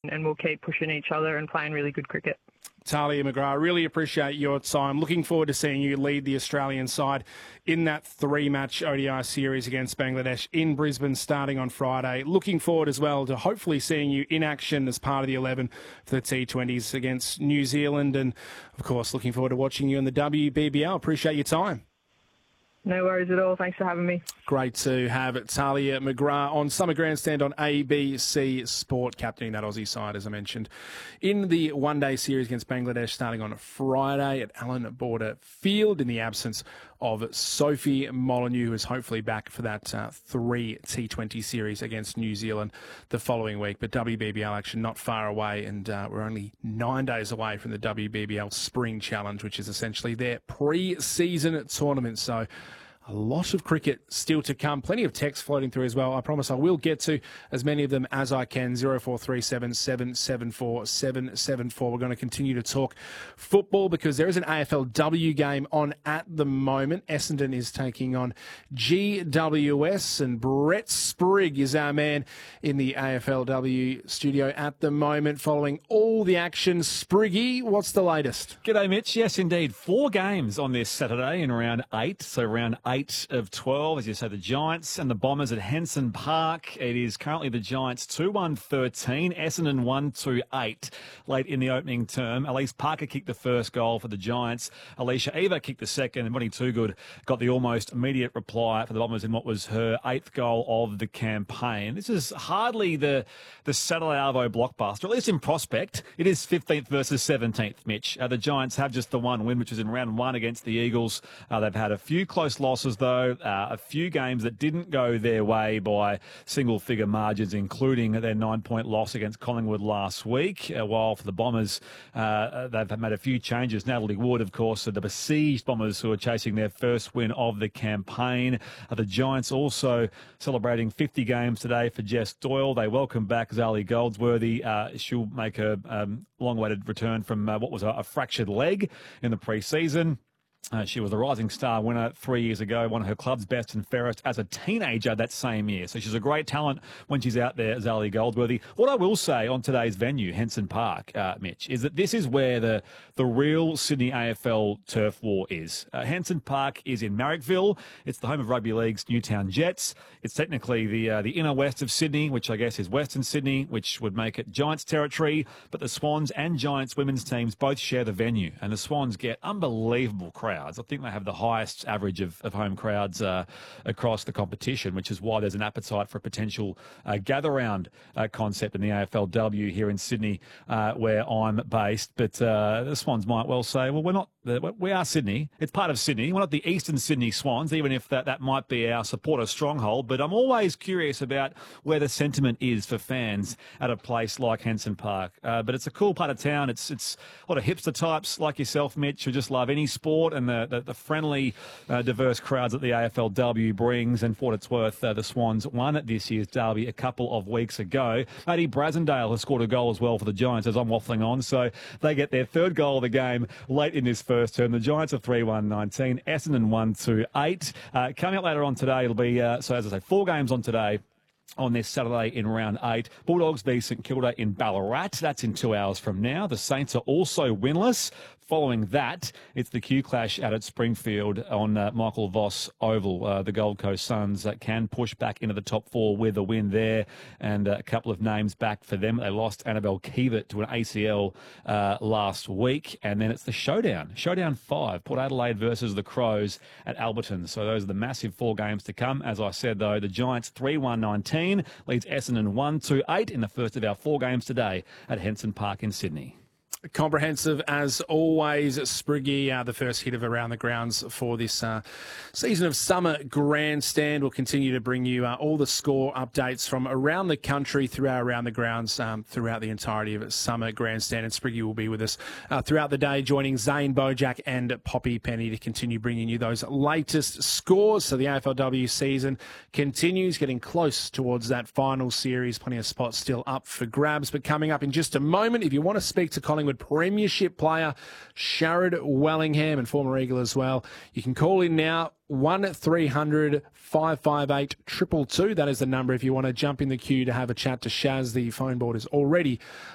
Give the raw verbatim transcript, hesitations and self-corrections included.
and we'll keep pushing each other and playing really good cricket. Tahlia McGrath, really appreciate your time. Looking forward to seeing you lead the Australian side in that three-match O D I series against Bangladesh in Brisbane starting on Friday. Looking forward as well to hopefully seeing you in action as part of the eleven for the T twenties against New Zealand. And, of course, looking forward to watching you in the W B B L. Appreciate your time. No worries at all. Thanks for having me. Great to have Tahlia McGrath on Summer Grandstand on A B C Sport, captaining that Aussie side, as I mentioned, in the one-day series against Bangladesh starting on Friday at Allan Border Field in the absence of Sophie Molyneux, who is hopefully back for that uh, three T twenty series against New Zealand the following week. But W B B L action not far away, and uh, we're only nine days away from the W B B L Spring Challenge, which is essentially their pre-season tournament. So a lot of cricket still to come. Plenty of text floating through as well. I promise I will get to as many of them as I can. zero four three seven, seven seven four, seven seven four. We're going to continue to talk football because there is an A F L W game on at the moment. Essendon is taking on G W S, and Brett Sprigg is our man in the A F L W studio at the moment following all the action. Spriggy, what's the latest? G'day, Mitch. Yes, indeed. Four games on this Saturday in round eight. So round eight of twelve, as you say, the Giants and the Bombers at Henson Park. It is currently the Giants two one thirteen, Essendon one two eight late in the opening term. Elise Parker kicked the first goal for the Giants. Alicia Eva kicked the second, and Bonnie Toogood got the almost immediate reply for the Bombers in what was her eighth goal of the campaign. This is hardly the, the Saturday Arvo blockbuster, at least in prospect. It is fifteenth versus seventeenth, Mitch. Uh, the Giants have just the one win, which was in round one against the Eagles. Uh, they've had a few close losses, though, uh, a few games that didn't go their way by single-figure margins, including their nine-point loss against Collingwood last week. Uh, while for the Bombers, uh, they've made a few changes. Natalie Wood, of course, are the besieged Bombers who are chasing their first win of the campaign. Uh, the Giants also celebrating fifty games today for Jess Doyle. They welcome back Zali Goldsworthy. Uh, she'll make a um, long-awaited return from uh, what was a, a fractured leg in the pre-season. Uh, she was the Rising Star winner three years ago, one of her club's best and fairest as a teenager that same year. So she's a great talent when she's out there, Zali Goldsworthy. What I will say on today's venue, Henson Park, uh, Mitch, is that this is where the, the real Sydney A F L turf war is. Uh, Henson Park is in Marrickville. It's the home of Rugby League's Newtown Jets. It's technically the uh, the inner west of Sydney, which I guess is Western Sydney, which would make it Giants territory. But the Swans and Giants women's teams both share the venue, and the Swans get unbelievable crowds. I think they have the highest average of, of home crowds uh, across the competition, which is why there's an appetite for a potential uh, gather-round uh, concept in the A F L W here in Sydney, uh, where I'm based. But uh, the Swans might well say, well, we're not, we are Sydney. It's part of Sydney. We're not the Eastern Sydney Swans, even if that, that might be our supporter stronghold. But I'm always curious about where the sentiment is for fans at a place like Henson Park. Uh, but it's a cool part of town. It's, it's a lot of hipster types like yourself, Mitch, who just love any sport and the, the, the friendly, uh, diverse crowds that the A F L W brings. And for what it's worth, uh, the Swans won at this year's derby a couple of weeks ago. Matty Brasendale has scored a goal as well for the Giants, as I'm waffling on. So they get their third goal of the game late in this first term. The Giants are three one nineteen, Essendon one two eight. Uh, coming up later on today, it'll be, uh, so as I say, four games on today. On this Saturday in round eight, Bulldogs v St Kilda in Ballarat. That's in two hours from now. The Saints are also winless. Following that, it's the Q Clash out at Springfield on uh, Michael Voss Oval. Uh, the Gold Coast Suns uh, can push back into the top four with a win there, and uh, a couple of names back for them. They lost Annabelle Kiewit to an A C L uh, last week, and then it's the Showdown. Showdown five, Port Adelaide versus the Crows at Alberton. So those are the massive four games to come. As I said, though, the Giants three one nineteen leads Essendon one two eight in the first of our four games today at Henson Park in Sydney. Comprehensive as always, Spriggy, uh, the first hit of Around the Grounds for this uh, season of Summer Grandstand. We'll continue to bring you uh, all the score updates from around the country through our Around the Grounds um, throughout the entirety of Summer Grandstand. And Spriggy will be with us uh, throughout the day, joining Zane Bojack and Poppy Penny to continue bringing you those latest scores. So the A F L W season continues, getting close towards that final series. Plenty of spots still up for grabs. But coming up in just a moment, if you want to speak to Collingwood Premiership player Sharad Wellingham and former Eagle as well, you can call in now. one three hundred, five five eight, two two two. That is the number if you want to jump in the queue to have a chat to Shaz. The phone board is already